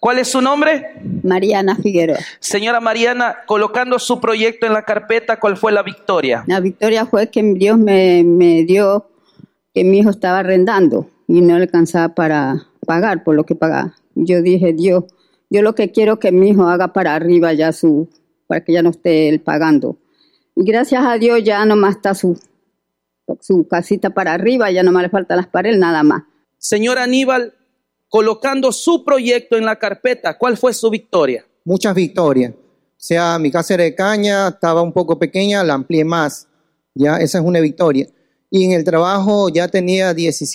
¿Cuál es su nombre? Mariana Figueroa. Señora Mariana, colocando su proyecto en la carpeta, ¿cuál fue la victoria? La victoria fue que Dios me dio que mi hijo estaba arrendando y no le alcanzaba para pagar por lo que pagaba. Yo dije, Dios, yo lo que quiero es que mi hijo haga para arriba ya para que ya no esté él pagando. Y gracias a Dios ya nomás está su casita para arriba, ya nomás le faltan las paredes, nada más. Señor Aníbal, colocando su proyecto en la carpeta, ¿cuál fue su victoria? Muchas victorias. O sea, mi casa era de caña, estaba un poco pequeña, la amplié más. Ya, esa es una victoria. Y en el trabajo ya tenía 17